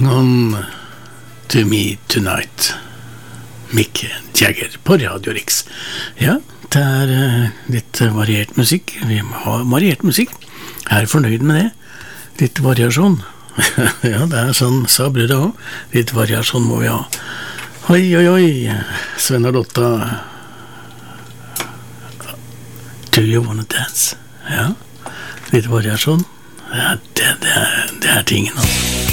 Hang on to me tonight. Mick Jagger på Radio Rix. Ja, det litt variert musikk. Vi har variert musikk. Jeg fornøyd med det. Litt variasjon. Ja, det sånn, sa brødre også. Litt variasjon må vi ha. Oi, oi, oi. Sven og Lotta. Do you wanna dance? Ja, litt variasjon. Ja, det tingen altså.